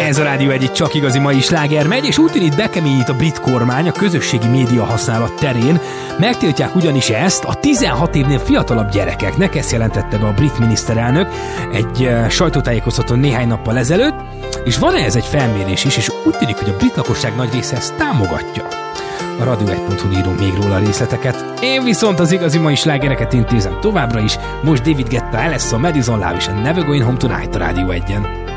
Ez a Rádió egy csak igazi mai sláger megy, és úgy tűnik bekeményít a brit kormány a közösségi média használat terén. Megtiltják ugyanis ezt a 16 évnél fiatalabb gyerekeknek, ezt jelentette be a brit miniszterelnök egy sajtótájékoztatón néhány nappal ezelőtt, és van ehhez egy felmérés is, és úgy tűnik, hogy a brit lakosság nagy része ezt támogatja. A Radio1.hu írunk még róla részleteket. Én viszont az igazi mai slágereket intézem továbbra is. Most David Guetta, lesz a Madison Love és a Never Going Home Tonight a Rádió 1-en.